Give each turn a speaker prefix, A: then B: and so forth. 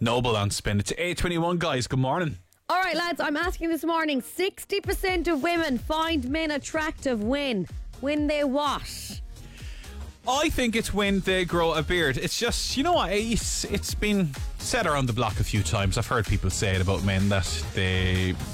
A: Noble on Spin. It's 8:21, guys. Good morning.
B: All right, lads, I'm asking this morning, 60% of women find men attractive when they what?
A: I think it's when they grow a beard. It's just, you know what, it's been said around the block a few times. I've heard people say it about men that they